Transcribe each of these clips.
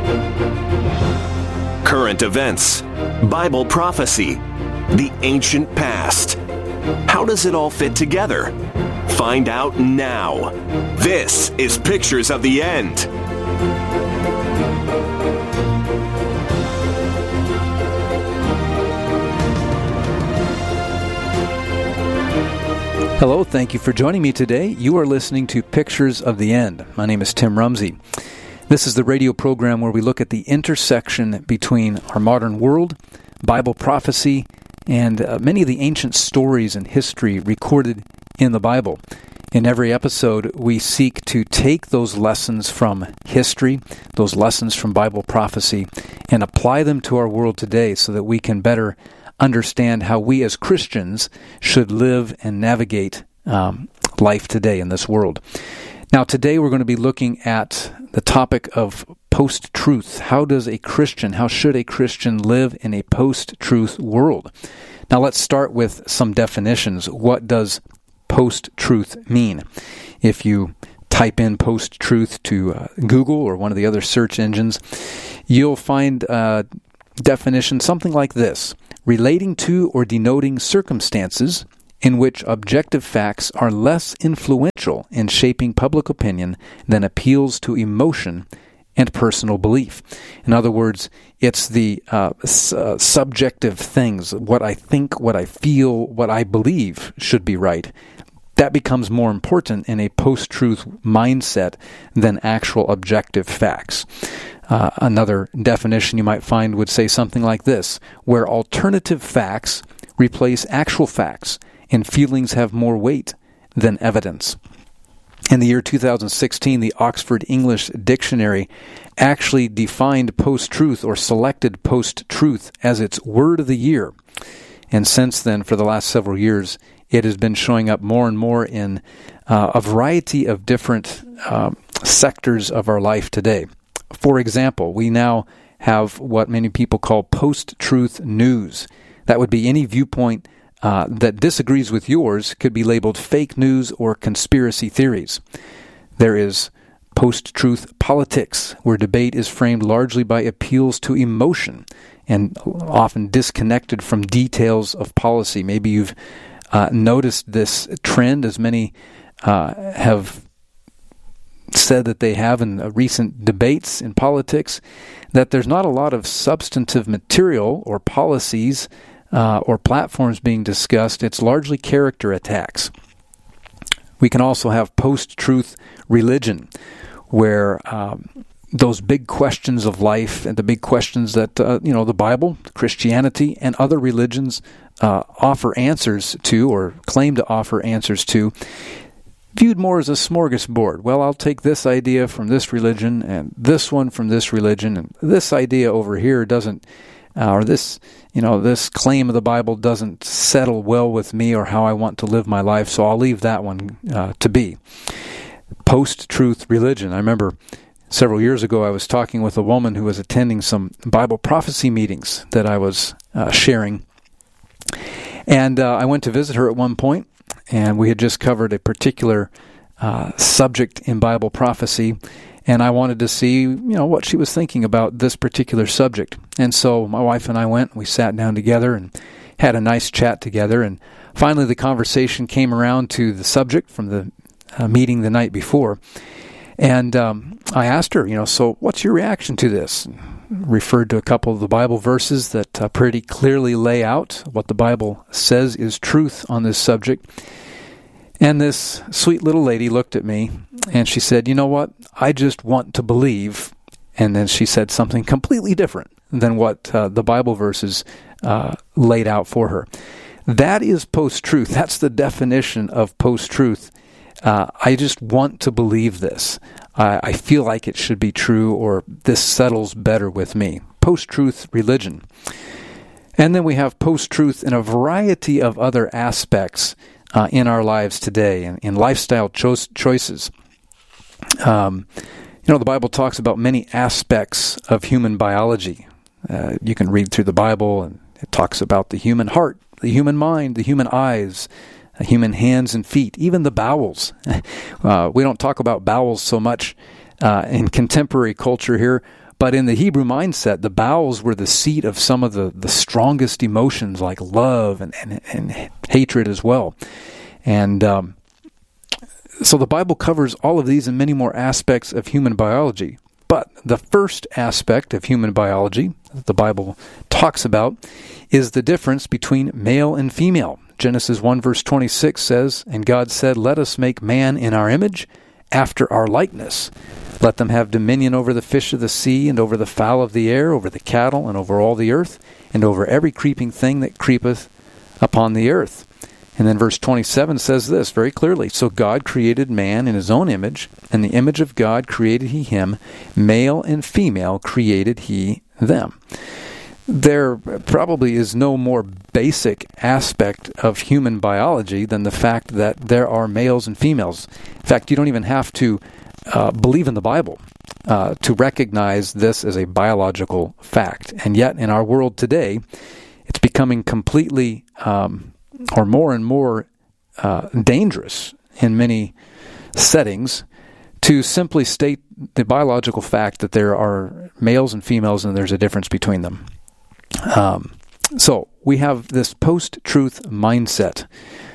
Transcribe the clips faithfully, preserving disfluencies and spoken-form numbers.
Current events, Bible prophecy, the ancient past. How does it all fit together? Find out now. This is Pictures of the End. Hello, thank you for joining me today. You are listening to Pictures of the End. My name is Tim Rumsey. This is the radio program where we look at the intersection between our modern world, Bible prophecy, and uh, many of the ancient stories and history recorded in the Bible. In every episode, we seek to take those lessons from history, those lessons from Bible prophecy, and apply them to our world today so that we can better understand how we as Christians should live and navigate um, life today in this world. Now, today we're going to be looking at the topic of post-truth. How does a Christian, how should a Christian live in a post-truth world? Now, let's start with some definitions. What does post-truth mean? If you type in post-truth to uh, Google or one of the other search engines, you'll find a definition something like this: relating to or denoting circumstances in which objective facts are less influential in shaping public opinion than appeals to emotion and personal belief. In other words, it's the uh, su- uh, subjective things, what I think, what I feel, what I believe should be right. That becomes more important in a post-truth mindset than actual objective facts. Uh, another definition you might find would say something like this: where alternative facts replace actual facts and feelings have more weight than evidence. In the year two thousand sixteen, the Oxford English Dictionary actually defined post-truth or selected post-truth as its word of the year. And since then, for the last several years, it has been showing up more and more in uh, a variety of different uh, sectors of our life today. For example, we now have what many people call post-truth news. That would be any viewpoint uh, that disagrees with yours could be labeled fake news or conspiracy theories. There is post-truth politics, where debate is framed largely by appeals to emotion and often disconnected from details of policy. Maybe you've uh, noticed this trend, as many uh, have said that they have in uh, recent debates in politics, that there's not a lot of substantive material or policies uh, or platforms being discussed. It's largely character attacks. We can also have post-truth religion, where um, those big questions of life and the big questions that uh, you know the Bible, Christianity, and other religions uh, offer answers to, or claim to offer answers to, viewed more as a smorgasbord. Well, I'll take this idea from this religion and this one from this religion, and this idea over here doesn't, uh, or this, you know, this claim of the Bible doesn't settle well with me or how I want to live my life, so I'll leave that one uh, to be. Post-truth religion. I remember several years ago I was talking with a woman who was attending some Bible prophecy meetings that I was uh, sharing, and uh, I went to visit her at one point, and we had just covered a particular uh, subject in Bible prophecy, and I wanted to see, you know, what she was thinking about this particular subject. And so my wife and I went, we sat down together and had a nice chat together, and finally the conversation came around to the subject from the uh, meeting the night before. And um, I asked her, you know, so what's your reaction to this? Referred to a couple of the Bible verses that uh, pretty clearly lay out what the Bible says is truth on this subject. And this sweet little lady looked at me and she said, you know what, I just want to believe. And then she said something completely different than what uh, the Bible verses uh, laid out for her. That is post-truth. That's the definition of post-truth. Uh, I just want to believe this. I, I feel like it should be true, or this settles better with me. Post-truth religion. And then we have post-truth in a variety of other aspects uh, in our lives today, in, in lifestyle cho- choices. Um, you know, the Bible talks about many aspects of human biology. Uh, you can read through the Bible, and it talks about the human heart, the human mind, the human eyes, human hands and feet, even the bowels. Uh, we don't talk about bowels so much uh, in contemporary culture here, But in the Hebrew mindset, the bowels were the seat of some of the, the strongest emotions like love and, and, and hatred as well. And um, so the Bible covers all of these and many more aspects of human biology. But the first aspect of human biology that the Bible talks about is the difference between male and female. Genesis one verse twenty-six says, "And God said, Let us make man in our image, after our likeness. Let them have dominion over the fish of the sea, and over the fowl of the air, over the cattle, and over all the earth, and over every creeping thing that creepeth upon the earth." And then verse twenty-seven says this very clearly, "So God created man in his own image, and the image of God created he him, male and female created he them." There probably is no more basic aspect of human biology than the fact that there are males and females. In fact, you don't even have to uh, believe in the Bible uh, to recognize this as a biological fact. And yet, in our world today, it's becoming completely um, or more and more uh, dangerous in many settings to simply state the biological fact that there are males and females and there's a difference between them. Um, so we have this post-truth mindset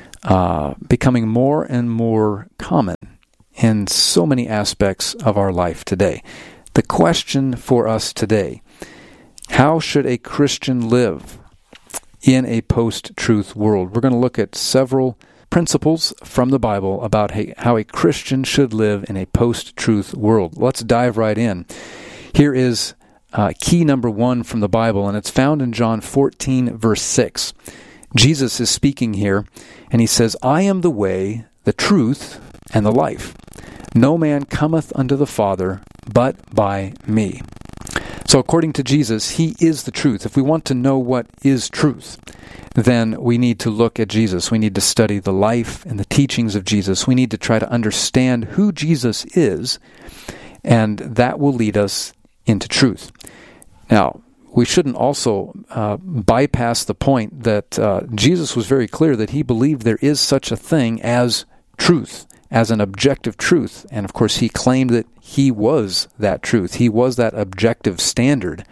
uh, becoming more and more common in so many aspects of our life today. The question for us today, how should a Christian live in a post-truth world? We're going to look at several principles from the Bible about how a Christian should live in a post-truth world. Let's dive right in. Here is Uh, key number one from the Bible, and it's found in John fourteen, verse six. Jesus is speaking here, and he says, "I am the way, the truth, and the life. No man cometh unto the Father but by me." So according to Jesus, he is the truth. If we want to know what is truth, then we need to look at Jesus. We need to study the life and the teachings of Jesus. We need to try to understand who Jesus is, and that will lead us into truth. Now, we shouldn't also uh, bypass the point that uh, Jesus was very clear that he believed there is such a thing as truth, as an objective truth. And of course, he claimed that he was that truth. He was that objective standard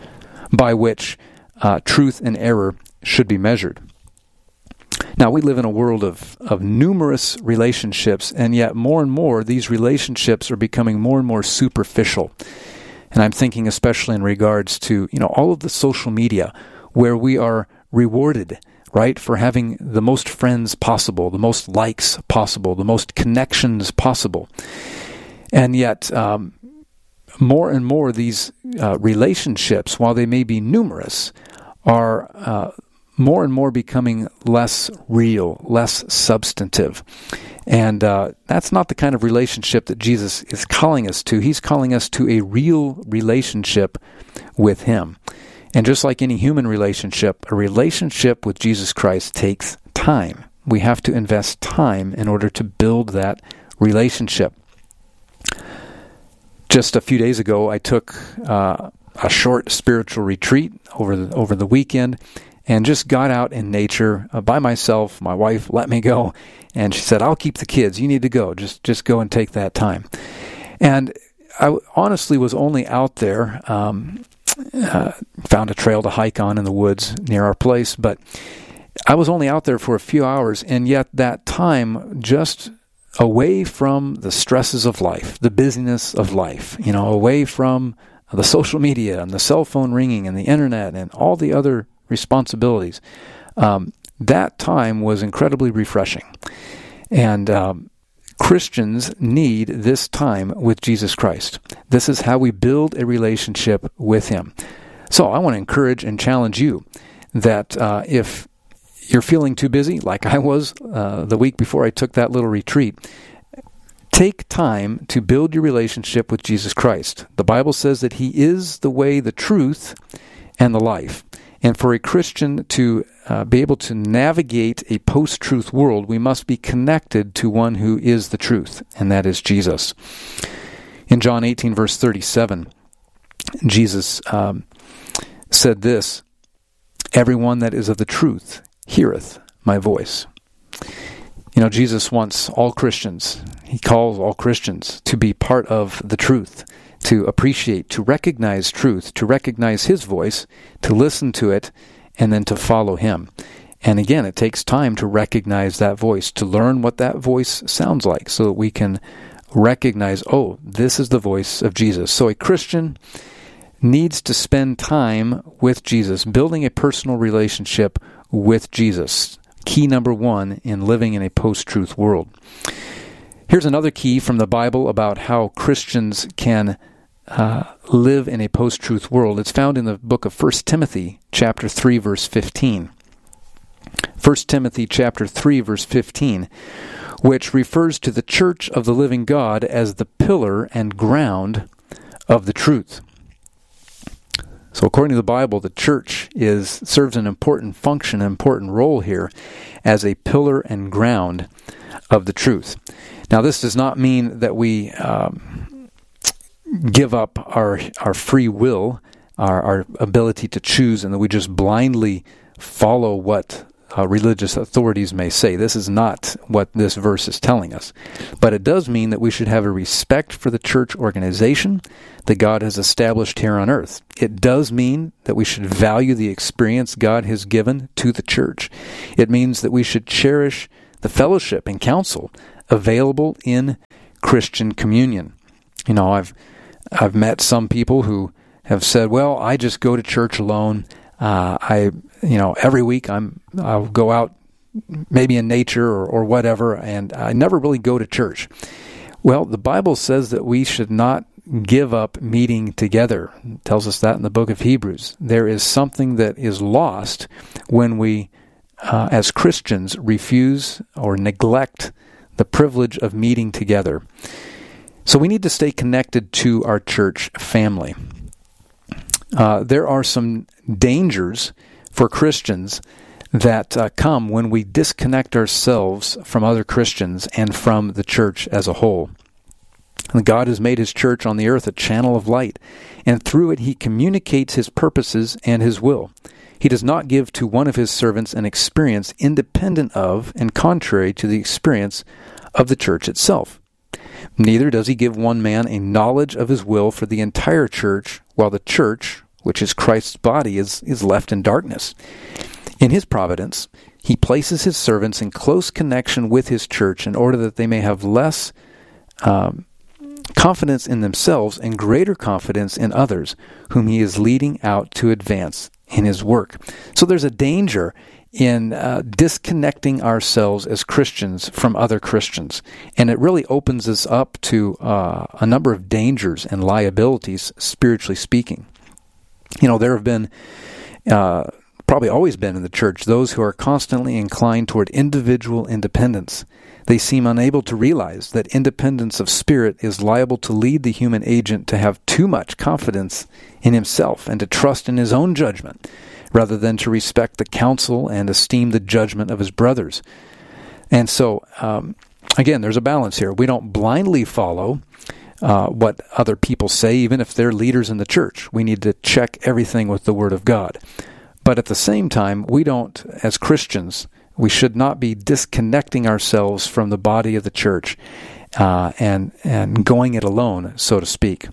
by which uh, truth and error should be measured. Now, we live in a world of, of numerous relationships, and yet more and more these relationships are becoming more and more superficial. And I'm thinking especially in regards to, you know, all of the social media where we are rewarded, right, for having the most friends possible, the most likes possible, the most connections possible. And yet, um, more and more these uh, relationships, while they may be numerous, are uh, more and more becoming less real, less substantive. And uh, that's not the kind of relationship that Jesus is calling us to. He's calling us to a real relationship with him. And just like any human relationship, a relationship with Jesus Christ takes time. We have to invest time in order to build that relationship. Just a few days ago, I took uh, a short spiritual retreat over the, over the weekend, and just got out in nature uh, by myself. My wife let me go, and she said, "I'll keep the kids. You need to go. Just just go and take that time." And I honestly was only out there, um, uh, found a trail to hike on in the woods near our place, but I was only out there for a few hours, and yet that time just away from the stresses of life, the busyness of life, you know, away from the social media and the cell phone ringing and the internet and all the other responsibilities. Um, that time was incredibly refreshing. And um, Christians need this time with Jesus Christ. This is how we build a relationship with him. So I want to encourage and challenge you that uh, if you're feeling too busy, like I was uh, the week before I took that little retreat, take time to build your relationship with Jesus Christ. The Bible says that he is the way, the truth, and the life. And for a Christian to uh, be able to navigate a post-truth world, we must be connected to one who is the truth, and that is Jesus. In John eighteen, verse thirty-seven, Jesus um, said this, "Everyone that is of the truth heareth my voice." You know, Jesus wants all Christians, he calls all Christians to be part of the truth, to appreciate, to recognize truth, to recognize His voice, to listen to it, and then to follow Him. And again, it takes time to recognize that voice, to learn what that voice sounds like, so that we can recognize, oh, this is the voice of Jesus. So a Christian needs to spend time with Jesus, building a personal relationship with Jesus. Key number one in living in a post-truth world. Here's another key from the Bible about how Christians can uh, live in a post-truth world. It's found in the book of First Timothy, chapter three, verse fifteen. First Timothy, chapter three, verse fifteen, which refers to the church of the living God as the pillar and ground of the truth. So according to the Bible, the church is serves an important function, an important role here as a pillar and ground of the truth. Now, this does not mean that we um, give up our our free will, our, our ability to choose, and that we just blindly follow what uh, religious authorities may say. This is not what this verse is telling us. But it does mean that we should have a respect for the church organization that God has established here on earth. It does mean that we should value the experience God has given to the church. It means that we should cherish the fellowship and counsel available in Christian communion. You know, I've I've met some people who have said, "Well, I just go to church alone. Uh, I, you know, every week I'm I'll go out, maybe in nature or, or whatever, and I never really go to church." Well, the Bible says that we should not give up meeting together. It tells us that in the book of Hebrews. There is something that is lost when we, uh, as Christians, refuse or neglect the privilege of meeting together. So we need to stay connected to our church family. Uh, there are some dangers for Christians that uh, come when we disconnect ourselves from other Christians and from the church as a whole. And God has made His church on the earth a channel of light, and through it He communicates His purposes and His will. He does not give to one of His servants an experience independent of and contrary to the experience of the church itself. Neither does He give one man a knowledge of His will for the entire church, while the church, which is Christ's body, is, is left in darkness. In His providence, He places His servants in close connection with His church in order that they may have less um, confidence in themselves and greater confidence in others whom He is leading out to advance in His work. So there's a danger in uh, disconnecting ourselves as Christians from other Christians. And it really opens us up to uh, a number of dangers and liabilities, spiritually speaking. You know, there have been, uh, probably always been in the church, those who are constantly inclined toward individual independence. They seem unable to realize that independence of spirit is liable to lead the human agent to have too much confidence in himself and to trust in his own judgment, rather than to respect the counsel and esteem the judgment of his brothers. And so, um, again, there's a balance here. We don't blindly follow uh, what other people say, even if they're leaders in the church. We need to check everything with the Word of God. But at the same time, we don't, as Christians, we should not be disconnecting ourselves from the body of the church uh, and, and going it alone, so to speak.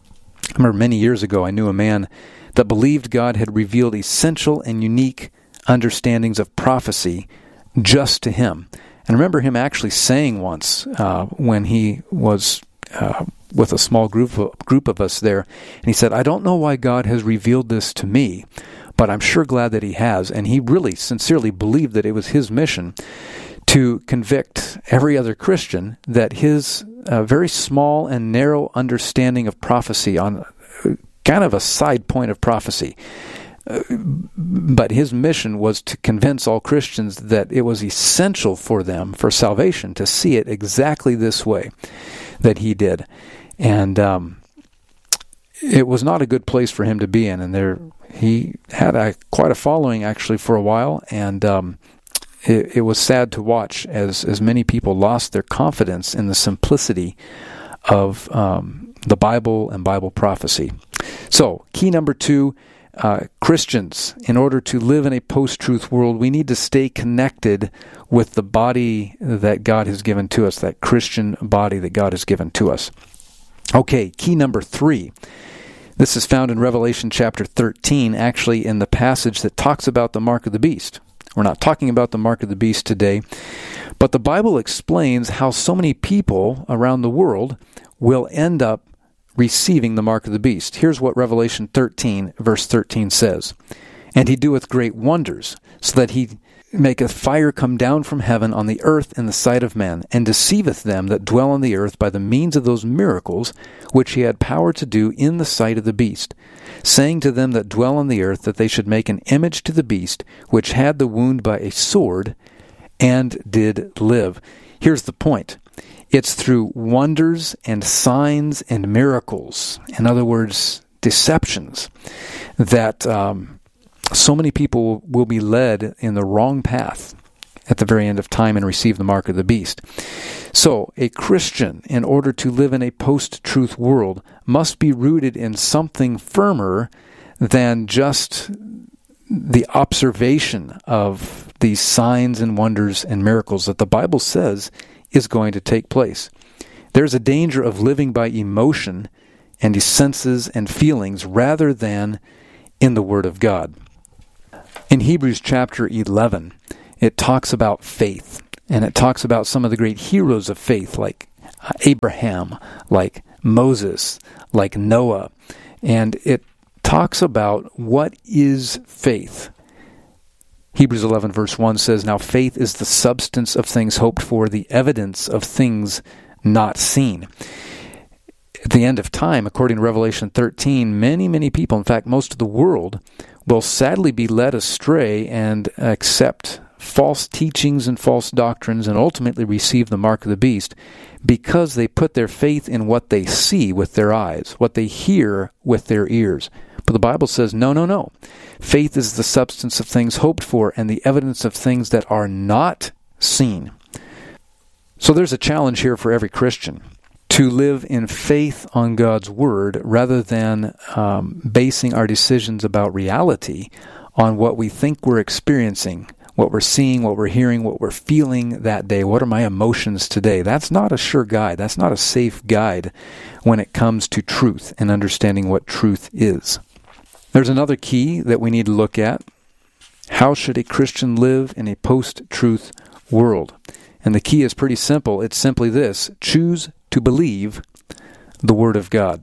I remember many years ago, I knew a man that believed God had revealed essential and unique understandings of prophecy just to him. And I remember him actually saying once uh, when he was uh, with a small group of, group of us there, and he said, "I don't know why God has revealed this to me, but I'm sure glad that He has." And he really sincerely believed that it was his mission to convict every other Christian that his uh, very small and narrow understanding of prophecy, on kind of a side point of prophecy, uh, but his mission was to convince all Christians that it was essential for them, for salvation, to see it exactly this way that he did. And um, it was not a good place for him to be in, and there he had a, quite a following actually for a while, and um, it, it was sad to watch as, as many people lost their confidence in the simplicity of um, the Bible and Bible prophecy. So, key number two, uh, Christians, in order to live in a post-truth world, we need to stay connected with the body that God has given to us, that Christian body that God has given to us. Okay, key number three. This is found in Revelation chapter thirteen, actually in the passage that talks about the mark of the beast. We're not talking about the mark of the beast today, but the Bible explains how so many people around the world will end up receiving the mark of the beast. Here's what Revelation thirteen, verse thirteen says. And he doeth great wonders, so that he maketh fire come down from heaven on the earth in the sight of men, and deceiveth them that dwell on the earth by the means of those miracles which he had power to do in the sight of the beast, saying to them that dwell on the earth that they should make an image to the beast, which had the wound by a sword, and did live. Here's the point. It's through wonders and signs and miracles, in other words, deceptions, that um, so many people will be led in the wrong path at the very end of time and receive the mark of the beast. So, a Christian, in order to live in a post-truth world, must be rooted in something firmer than just the observation of these signs and wonders and miracles that the Bible says is going to take place. There's a danger of living by emotion and senses and feelings rather than in the Word of God. In Hebrews chapter eleven, it talks about faith, and it talks about some of the great heroes of faith, like Abraham, like Moses, like Noah, and it talks about what is faith. Hebrews eleven verse one says, Now faith is the substance of things hoped for, the evidence of things not seen. At the end of time, according to Revelation thirteen, many, many people, in fact, most of the world, will sadly be led astray and accept false teachings and false doctrines and ultimately receive the mark of the beast because they put their faith in what they see with their eyes, what they hear with their ears. But the Bible says, no, no, no. Faith is the substance of things hoped for and the evidence of things that are not seen. So there's a challenge here for every Christian to live in faith on God's Word rather than um, basing our decisions about reality on what we think we're experiencing, what we're seeing, what we're hearing, what we're feeling that day. What are my emotions today? That's not a sure guide. That's not a safe guide when it comes to truth and understanding what truth is. There's another key that we need to look at. How should a Christian live in a post-truth world? And the key is pretty simple. It's simply this: choose to believe the Word of God.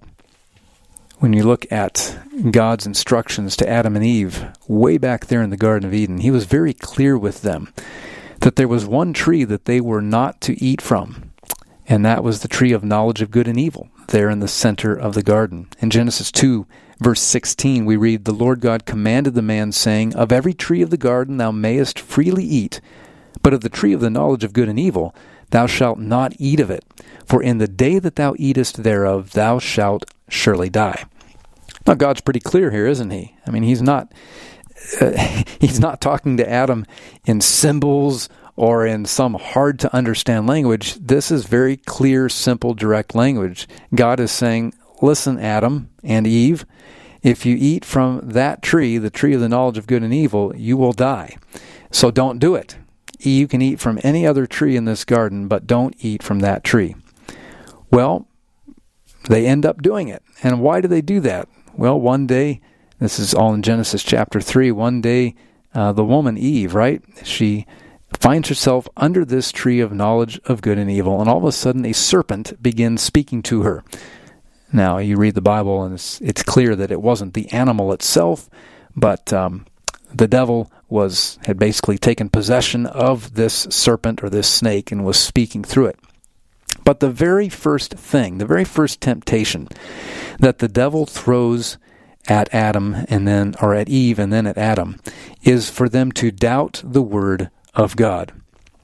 When you look at God's instructions to Adam and Eve way back there in the Garden of Eden, He was very clear with them that there was one tree that they were not to eat from, and that was the tree of knowledge of good and evil, there in the center of the garden. In Genesis two, verse sixteen, we read, The Lord God commanded the man, saying, Of every tree of the garden thou mayest freely eat, but of the tree of the knowledge of good and evil thou shalt not eat of it, for in the day that thou eatest thereof thou shalt surely die. Now God's pretty clear here, isn't He? I mean, He's not uh, He's not talking to Adam in symbols or in some hard-to-understand language. This is very clear, simple, direct language. God is saying, listen, Adam and Eve, if you eat from that tree, the tree of the knowledge of good and evil, you will die. So don't do it. You can eat from any other tree in this garden, but don't eat from that tree. Well, they end up doing it. And why do they do that? Well, one day, this is all in Genesis chapter three, one day uh, the woman Eve, right, she finds herself under this tree of knowledge of good and evil, and all of a sudden a serpent begins speaking to her. Now, you read the Bible, and it's, it's clear that it wasn't the animal itself, but um, the devil was had basically taken possession of this serpent or this snake and was speaking through it. But the very first thing, the very first temptation that the devil throws at Adam and then, or at Eve and then at Adam, is for them to doubt the Word of God.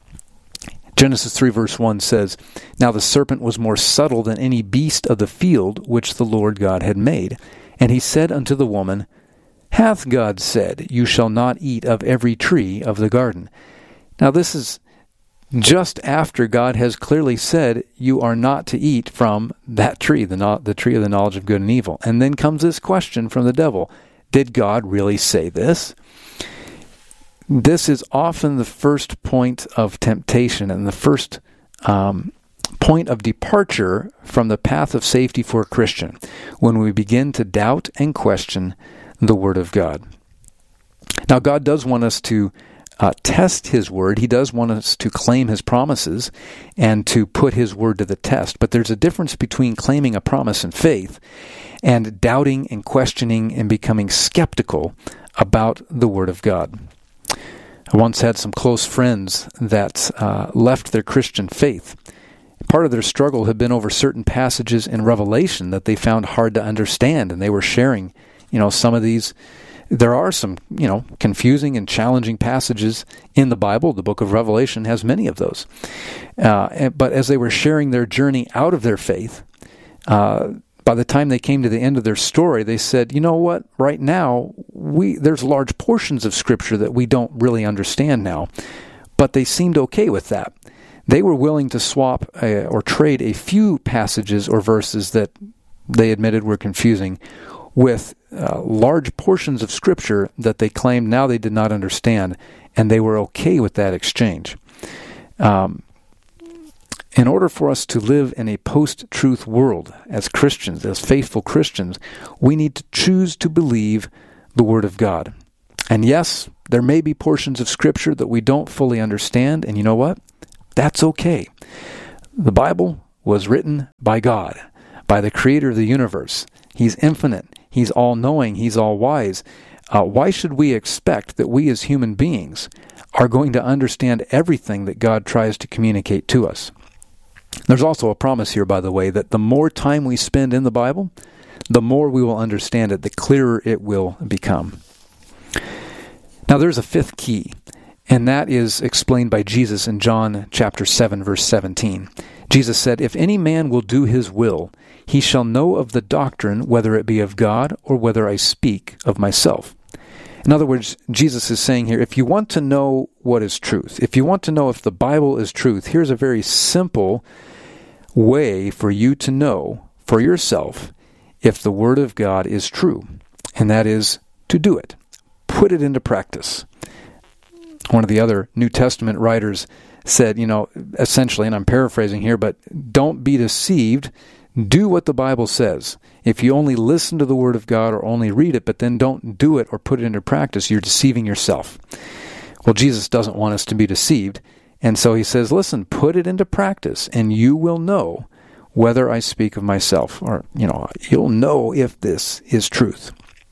Genesis three verse one says, Now the serpent was more subtle than any beast of the field which the Lord God had made. And he said unto the woman, Hath God said, You shall not eat of every tree of the garden? Now this is just after God has clearly said, you are not to eat from that tree, the, no- the tree of the knowledge of good and evil. And then comes this question from the devil. Did God really say this? This is often the first point of temptation and the first um, point of departure from the path of safety for a Christian when we begin to doubt and question the Word of God. Now, God does want us to uh, test His Word. He does want us to claim His promises and to put His Word to the test. But there's a difference between claiming a promise in faith and doubting and questioning and becoming skeptical about the Word of God. I once had some close friends that uh, left their Christian faith. Part of their struggle had been over certain passages in Revelation that they found hard to understand, and they were sharing, you know, some of these. There are some, you know, confusing and challenging passages in the Bible. The book of Revelation has many of those. Uh, but as they were sharing their journey out of their faith, uh, by the time they came to the end of their story, they said, you know what, right now, we there's large portions of Scripture that we don't really understand now, but they seemed okay with that. They were willing to swap a, or trade a few passages or verses that they admitted were confusing with uh, large portions of Scripture that they claimed now they did not understand, and they were okay with that exchange. Um, in order for us to live in a post-truth world as Christians, as faithful Christians, we need to choose to believe the Word of God. And yes, there may be portions of Scripture that we don't fully understand, and you know what? That's okay. The Bible was written by God, by the Creator of the universe. He's infinite. He's all-knowing. He's all-wise. Uh, why should we expect that we as human beings are going to understand everything that God tries to communicate to us? There's also a promise here, by the way, that the more time we spend in the Bible, the more we will understand it, the clearer it will become. Now there's a fifth key, and that is explained by Jesus in John chapter seven, verse seventeen. Jesus said, "If any man will do his will, he shall know of the doctrine, whether it be of God or whether I speak of myself." In other words, Jesus is saying here, if you want to know what is truth, if you want to know if the Bible is truth, here's a very simple way for you to know for yourself if the Word of God is true, and that is to do it. Put it into practice. One of the other New Testament writers said, you know, essentially, and I'm paraphrasing here, but don't be deceived. Do what the Bible says. If you only listen to the Word of God or only read it, but then don't do it or put it into practice, you're deceiving yourself. Well, Jesus doesn't want us to be deceived, and so he says, listen, put it into practice, and you will know whether I speak of myself, or, you know, you'll know if this is truth.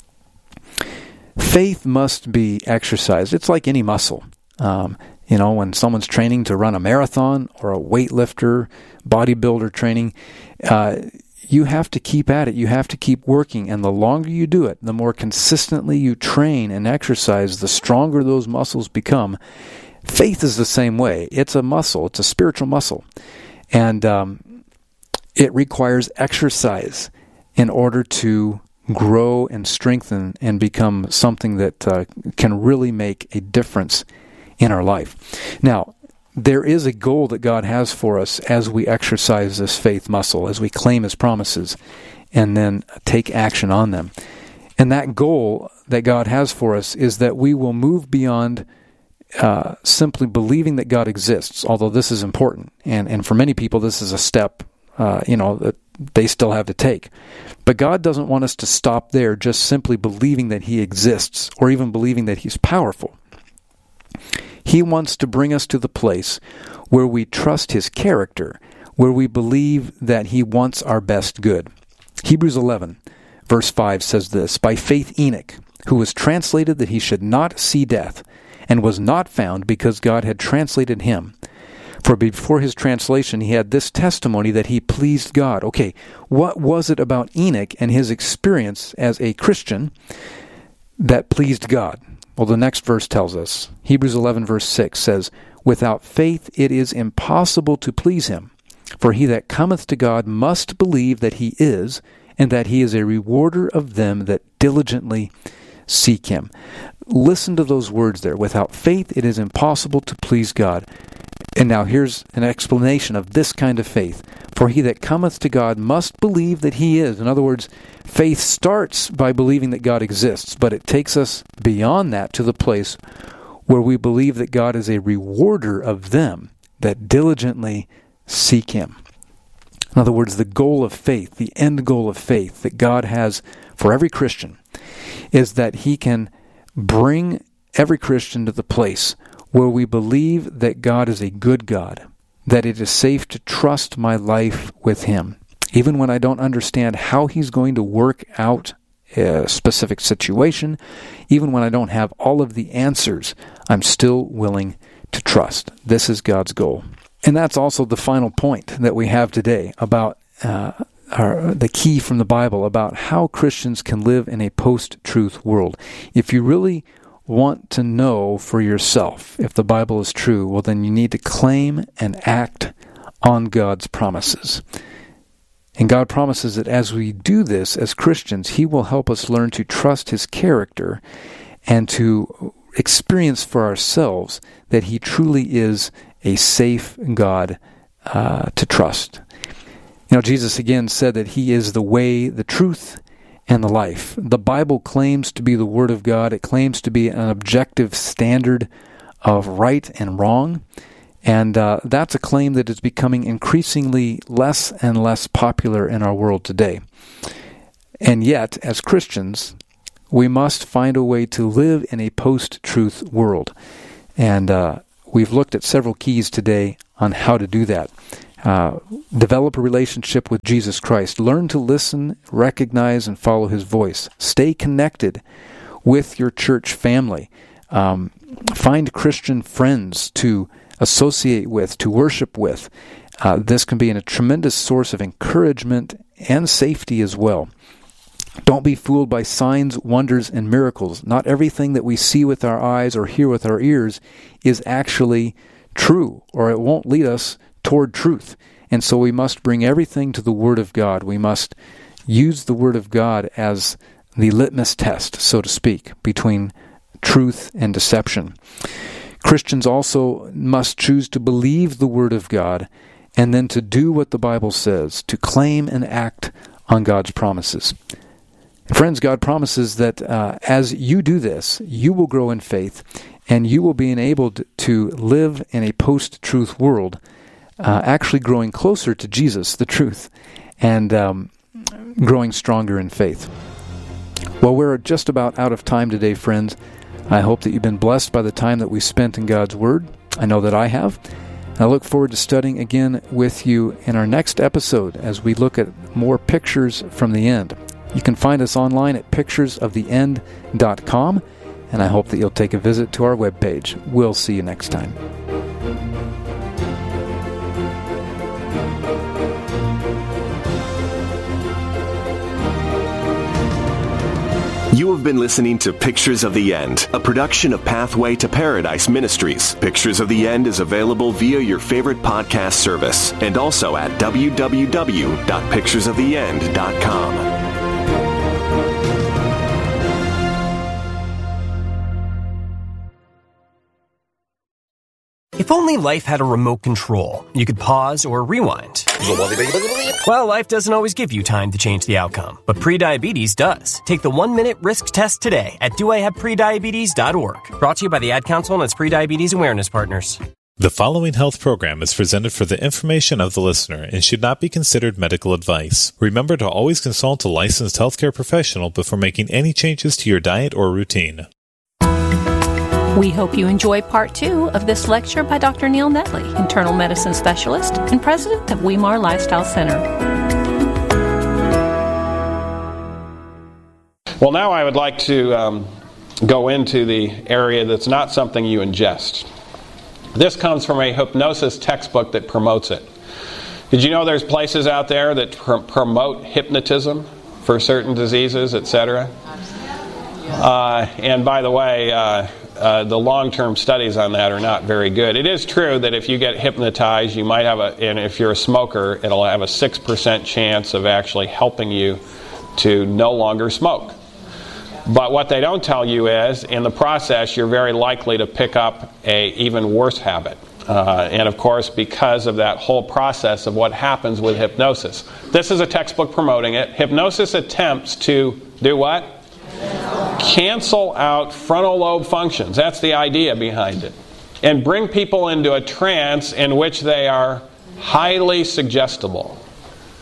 Faith must be exercised. It's like any muscle. Um, you know, when someone's training to run a marathon or a weightlifter, bodybuilder training, uh, you have to keep at it. You have to keep working. And the longer you do it, the more consistently you train and exercise, the stronger those muscles become. Faith is the same way. It's a muscle. It's a spiritual muscle. And um, it requires exercise in order to grow and strengthen and become something that uh, can really make a difference in our life. Now, there is a goal that God has for us as we exercise this faith muscle, as we claim His promises and then take action on them. And that goal that God has for us is that we will move beyond uh, simply believing that God exists, although this is important. And, and for many people, this is a step, uh, you know, that they still have to take. But God doesn't want us to stop there, just simply believing that He exists or even believing that He's powerful. He wants to bring us to the place where we trust His character, where we believe that He wants our best good. Hebrews eleven, verse five says this, "By faith Enoch, who was translated that he should not see death, and was not found because God had translated him. For before his translation he had this testimony that he pleased God." Okay, what was it about Enoch and his experience as a Christian that pleased God? Well, the next verse tells us. Hebrews eleven verse six says, "Without faith it is impossible to please Him. For he that cometh to God must believe that He is, and that He is a rewarder of them that diligently seek Him." Listen to those words there. Without faith it is impossible to please God. And now here's an explanation of this kind of faith. "For he that cometh to God must believe that He is." In other words, faith starts by believing that God exists, but it takes us beyond that to the place where we believe that God is a rewarder of them that diligently seek Him. In other words, the goal of faith, the end goal of faith that God has for every Christian is that He can bring every Christian to the place where we believe that God is a good God, that it is safe to trust my life with Him, even when I don't understand how He's going to work out a specific situation, even when I don't have all of the answers, I'm still willing to trust. This is God's goal. And that's also the final point that we have today about uh, our, the key from the Bible about how Christians can live in a post-truth world. If you really want to know for yourself if the Bible is true, well, then you need to claim and act on God's promises. And God promises that as we do this as Christians, He will help us learn to trust His character and to experience for ourselves that He truly is a safe God uh, to trust. You know, Jesus again said that He is the way, the truth, and the life. The Bible claims to be the Word of God. It claims to be an objective standard of right and wrong. And uh, that's a claim that is becoming increasingly less and less popular in our world today. And yet, as Christians, we must find a way to live in a post-truth world. And uh, we've looked at several keys today on how to do that. Uh, develop a relationship with Jesus Christ. Learn to listen, recognize, and follow His voice. Stay connected with your church family. Um, find Christian friends to associate with, to worship with. Uh, this can be a tremendous source of encouragement and safety as well. Don't be fooled by signs, wonders, and miracles. Not everything that we see with our eyes or hear with our ears is actually true, or it won't lead us toward truth. And so we must bring everything to the Word of God. We must use the Word of God as the litmus test, so to speak, between truth and deception. Christians also must choose to believe the Word of God and then to do what the Bible says, to claim and act on God's promises. Friends, God promises that uh, as you do this, you will grow in faith and you will be enabled to live in a post-truth world, uh, actually growing closer to Jesus, the truth, and um, growing stronger in faith. Well, we're just about out of time today, friends. I hope that you've been blessed by the time that we spent in God's Word. I know that I have. I look forward to studying again with you in our next episode as we look at more pictures from the end. You can find us online at pictures of the end dot com, and I hope that you'll take a visit to our webpage. We'll see you next time. You have been listening to Pictures of the End, a production of Pathway to Paradise Ministries. Pictures of the End is available via your favorite podcast service and also at w w w dot pictures of the end dot com. If only life had a remote control, you could pause or rewind. Well, life doesn't always give you time to change the outcome, but prediabetes does. Take the one-minute risk test today at do I have prediabetes dot org. Brought to you by the Ad Council and its prediabetes awareness partners. The following health program is presented for the information of the listener and should not be considered medical advice. Remember to always consult a licensed healthcare professional before making any changes to your diet or routine. We hope you enjoy part two of this lecture by Doctor Neil Netley, internal medicine specialist and president of Weimar Lifestyle Center. Well, now I would like to um, go into the area that's not something you ingest. This comes from a hypnosis textbook that promotes it. Did you know there's places out there that pr- promote hypnotism for certain diseases, et cetera? Uh, and by the way, uh, Uh, the long-term studies on that are not very good. It is true that if you get hypnotized, you might have a, and if you're a smoker, it'll have a six percent chance of actually helping you to no longer smoke. But what they don't tell you is, in the process, you're very likely to pick up a even worse habit. Uh, and of course, because of that whole process of what happens with hypnosis. This is a textbook promoting it. Hypnosis attempts to do what? Cancel out frontal lobe functions. That's the idea behind it. And bring people into a trance in which they are highly suggestible.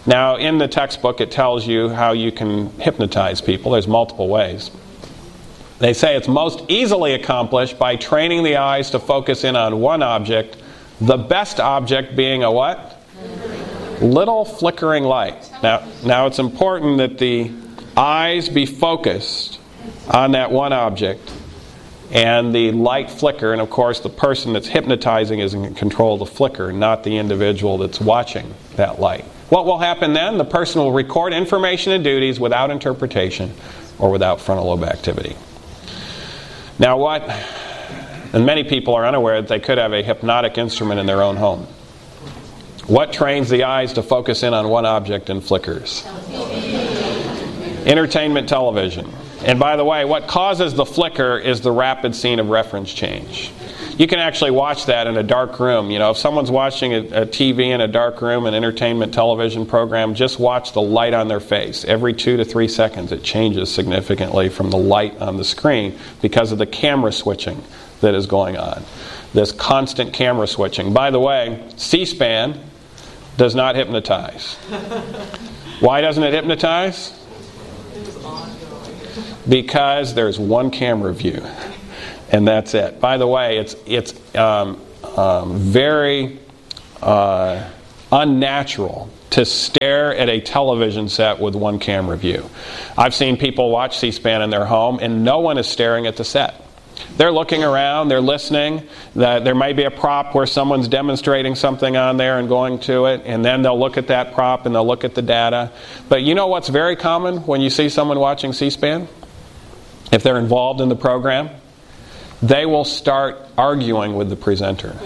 Now, in the textbook, it tells you how you can hypnotize people. There's multiple ways. They say it's most easily accomplished by training the eyes to focus in on one object, the best object being a what? Little flickering light. Now, now it's important that the eyes be focused on that one object and the light flicker, and of course the person that's hypnotizing is in control of the flicker, not the individual that's watching that light. What will happen then? The person will record information and duties without interpretation or without frontal lobe activity. Now what, and many people are unaware that they could have a hypnotic instrument in their own home. What trains the eyes to focus in on one object and flickers? Entertainment television. And by the way, what causes the flicker is the rapid scene of reference change. You can actually watch that in a dark room. You know, if someone's watching a, a T V in a dark room, an entertainment television program, just watch the light on their face. Every two to three seconds it changes significantly from the light on the screen because of the camera switching that is going on. This constant camera switching. By the way, C-SPAN does not hypnotize. Why doesn't it hypnotize? Because there's one camera view, and that's it. By the way, it's it's um, um, very uh, unnatural to stare at a television set with one camera view. I've seen people watch C-SPAN in their home, and no one is staring at the set. They're looking around, they're listening. There may be a prop where someone's demonstrating something on there and going to it, and then they'll look at that prop and they'll look at the data. But you know what's very common when you see someone watching C-SPAN? If they're involved in the program, they will start arguing with the presenter.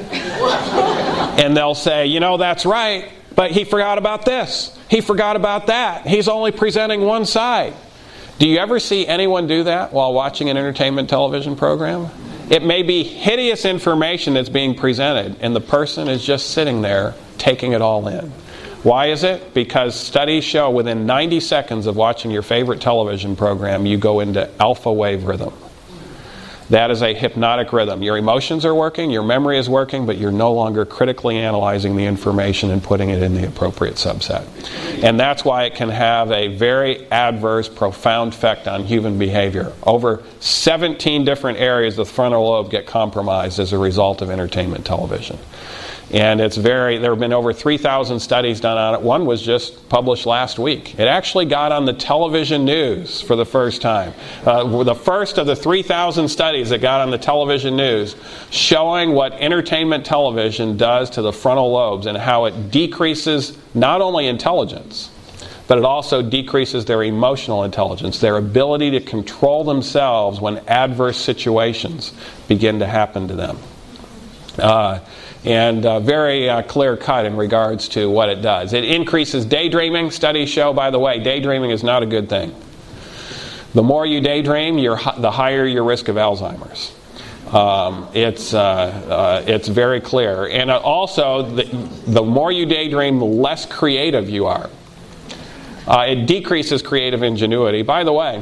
And they'll say, you know, that's right, but he forgot about this. He forgot about that. He's only presenting one side. Do you ever see anyone do that while watching an entertainment television program? It may be hideous information that's being presented, and the person is just sitting there taking it all in. Why is it? Because studies show within ninety seconds of watching your favorite television program, you go into alpha wave rhythm. That is a hypnotic rhythm. Your emotions are working, your memory is working, but you're no longer critically analyzing the information and putting it in the appropriate subset. And that's why it can have a very adverse, profound effect on human behavior. Over seventeen different areas of the frontal lobe get compromised as a result of entertainment television. And it's very, there have been over three thousand studies done on it. One was just published last week. It actually got on the television news for the first time. Uh, the first of the three thousand studies that got on the television news showing what entertainment television does to the frontal lobes and how it decreases not only intelligence, but it also decreases their emotional intelligence, their ability to control themselves when adverse situations begin to happen to them. Uh, and uh, very uh, clear cut in regards to what it does. It increases daydreaming. Studies show, by the way, daydreaming is not a good thing. The more you daydream, you're, the higher your risk of Alzheimer's. Um, it's uh, uh, it's very clear. And also, the, the more you daydream, the less creative you are. Uh, it decreases creative ingenuity. By the way,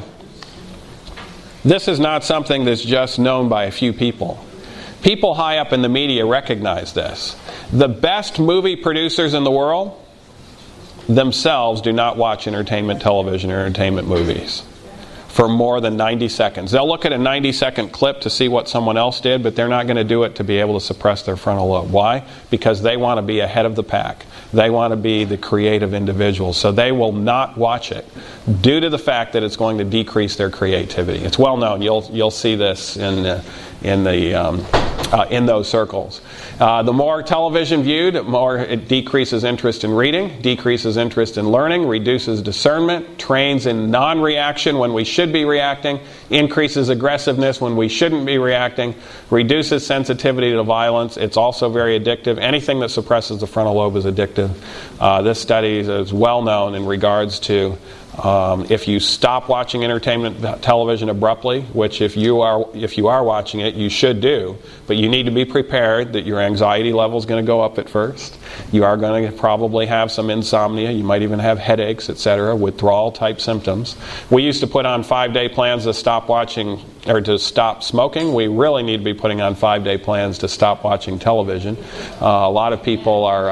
this is not something that's just known by a few people. People high up in the media recognize this. The best movie producers in the world themselves do not watch entertainment television or entertainment movies for more than ninety seconds. They'll look at a ninety second clip to see what someone else did, but they're not going to do it to be able to suppress their frontal lobe. Why? Because they want to be ahead of the pack. They want to be the creative individual. So they will not watch it due to the fact that it's going to decrease their creativity. It's well known. You'll you'll see this in the, in the um, uh, in those circles. Uh, the more television viewed, the more it decreases interest in reading, decreases interest in learning, reduces discernment, trains in non-reaction when we should be reacting, increases aggressiveness when we shouldn't be reacting, reduces sensitivity to violence. It's also very addictive. Anything that suppresses the frontal lobe is addictive. Uh, this study is well known in regards to Um, if you stop watching entertainment television abruptly, which if you are if you are watching it, you should do, but you need to be prepared that your anxiety level is going to go up at first. You are going to probably have some insomnia. You might even have headaches, et cetera, withdrawal type symptoms. We used to put on five-day plans to stop watching or to stop smoking. We really need to be putting on five-day plans to stop watching television. Uh, a lot of people are um,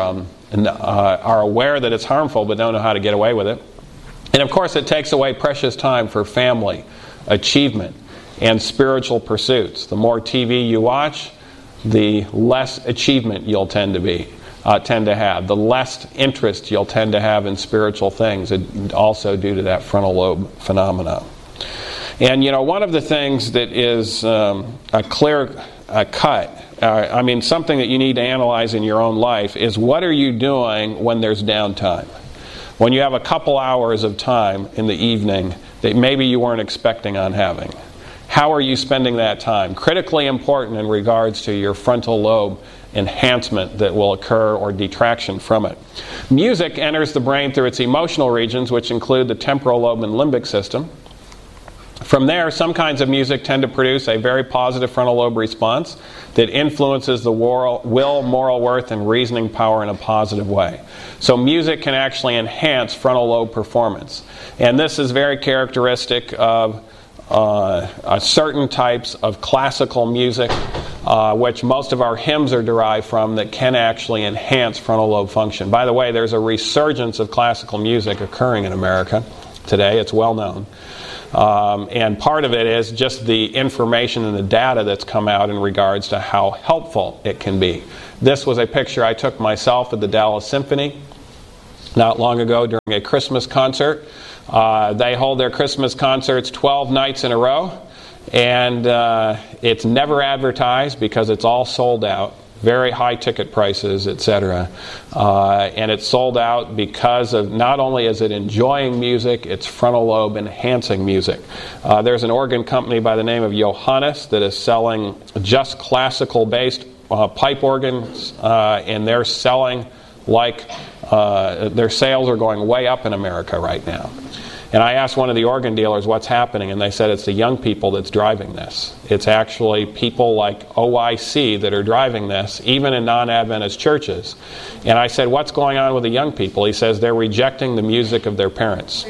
and uh, are aware that it's harmful but don't know how to get away with it. And of course it takes away precious time for family, achievement, and spiritual pursuits. The more T V you watch, the less achievement you'll tend to be, uh, tend to have. The less interest you'll tend to have in spiritual things, and also due to that frontal lobe phenomena. And you know, one of the things that is um, a clear uh, cut, uh, I mean, something that you need to analyze in your own life is, what are you doing when there's downtime? When you have a couple hours of time in the evening that maybe you weren't expecting on having. How are you spending that time? Critically important in regards to your frontal lobe enhancement that will occur or detraction from it. Music enters the brain through its emotional regions, which include the temporal lobe and limbic system. From there, some kinds of music tend to produce a very positive frontal lobe response that influences the will, moral worth, and reasoning power in a positive way. So music can actually enhance frontal lobe performance. And this is very characteristic of uh, uh, certain types of classical music, uh, which most of our hymns are derived from, that can actually enhance frontal lobe function. By the way, there's a resurgence of classical music occurring in America today. It's well known. Um, and part of it is just the information and the data that's come out in regards to how helpful it can be. This was a picture I took myself at the Dallas Symphony not long ago during a Christmas concert. Uh, they hold their Christmas concerts twelve nights in a row, and uh, it's never advertised because it's all sold out. Very high ticket prices, et cetera. Uh, and it's sold out because of, not only is it enjoying music, it's frontal lobe enhancing music. Uh, there's an organ company by the name of Johannes that is selling just classical based uh, pipe organs, uh, and they're selling like uh, their sales are going way up in America right now. And I asked one of the organ dealers what's happening, and they said it's the young people that's driving this. It's actually people like O I C that are driving this, even in non-Adventist churches. And I said, what's going on with the young people? He says they're rejecting the music of their parents.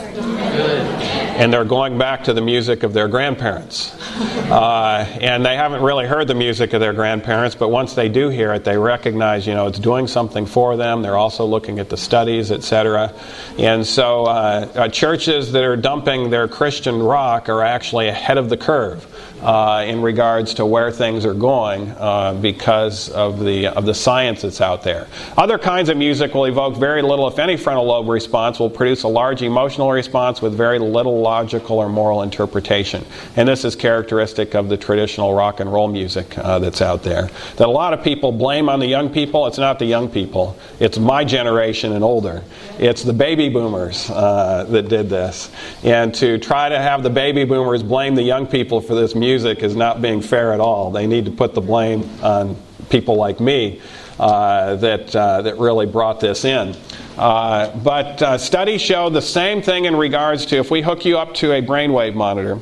And they're going back to the music of their grandparents. Uh, and they haven't really heard the music of their grandparents, but once they do hear it, they recognize, you know, it's doing something for them. They're also looking at the studies, et cetera. And so uh, uh, churches that are dumping their Christian rock are actually ahead of the curve uh, in regards to where things are going uh, because of the of the science that's out there. Other kinds of music will evoke very little, if any, frontal lobe response, will produce a large emotional response with very little logical or moral interpretation. And this is characteristic of the traditional rock and roll music uh, that's out there. That a lot of people blame on the young people. It's not the young people. It's my generation and older. It's the baby boomers uh, that did this. And to try to have the baby boomers blame the young people for this music is not being fair at all. They need to put the blame on people like me uh, that uh, that really brought this in. Uh, but uh, studies show the same thing in regards to, if we hook you up to a brainwave monitor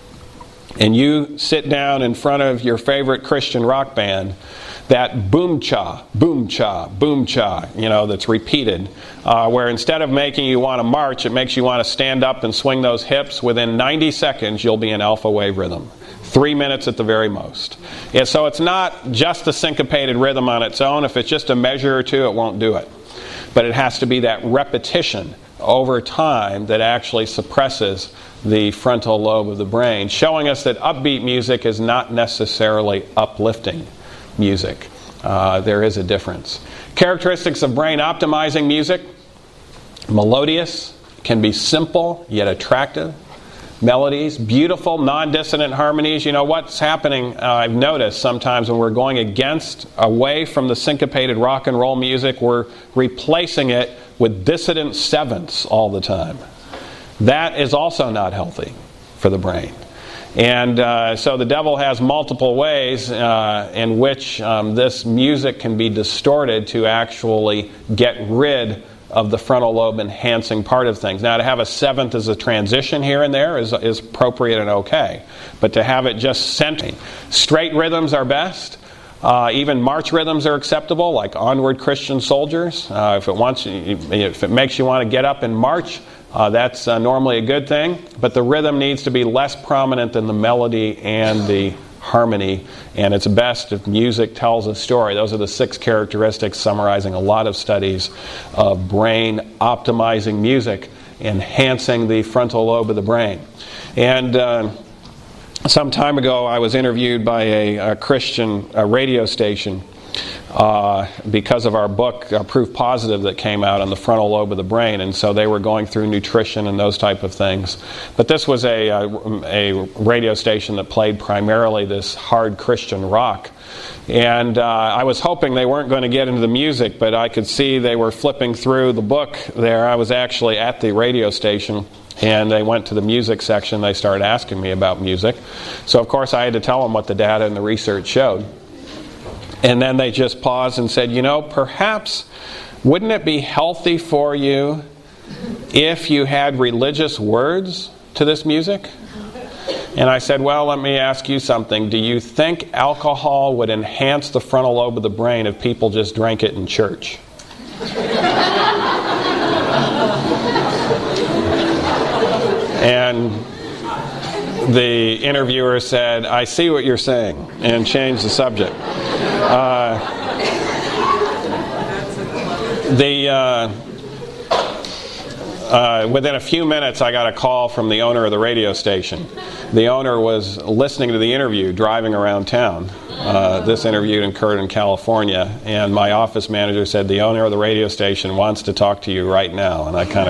and you sit down in front of your favorite Christian rock band, that boom cha, boom cha, boom cha, you know, that's repeated, uh, where instead of making you want to march, it makes you want to stand up and swing those hips. Within ninety seconds, you'll be in alpha wave rhythm. Three minutes at the very most. And so it's not just a syncopated rhythm on its own. If it's just a measure or two, it won't do it. But it has to be that repetition over time that actually suppresses the frontal lobe of the brain, showing us that upbeat music is not necessarily uplifting music. Uh, there is a difference. Characteristics of brain optimizing music: melodious, can be simple yet attractive melodies, beautiful non-dissonant harmonies. You know what's happening, uh, I've noticed sometimes when we're going against, away from the syncopated rock and roll music, we're replacing it with dissonant sevenths all the time. That is also not healthy for the brain. And uh, so the devil has multiple ways uh, in which um, this music can be distorted to actually get rid of the frontal lobe enhancing part of things. Now, to have a seventh as a transition here and there is, is appropriate and okay. But to have it just centering. Straight rhythms are best. Uh, even march rhythms are acceptable, like Onward Christian Soldiers. Uh, if it wants, if it makes you want to get up and march, uh, that's uh, normally a good thing. But the rhythm needs to be less prominent than the melody and the harmony, and it's best if music tells a story. Those are the six characteristics summarizing a lot of studies of brain optimizing music, enhancing the frontal lobe of the brain. And uh, some time ago, I was interviewed by a, a Christian a radio station uh, because of our book, uh, Proof Positive, that came out on the frontal lobe of the brain. And so they were going through nutrition and those type of things. But this was a, a, a radio station that played primarily this hard Christian rock. And uh, I was hoping they weren't going to get into the music, but I could see they were flipping through the book there. I was actually at the radio station, and they went to the music section. They started asking me about music. So, of course, I had to tell them what the data and the research showed. And then they just paused and said, you know, perhaps wouldn't it be healthy for you if you had religious words to this music? And I said, well, let me ask you something. Do you think alcohol would enhance the frontal lobe of the brain if people just drank it in church? And the interviewer said, I see what you're saying, and changed the subject. Uh, the uh, uh, within a few minutes, I got a call from the owner of the radio station. The owner was listening to the interview driving around town. Uh, this interview occurred in California, and my office manager said, the owner of the radio station wants to talk to you right now. And I kind of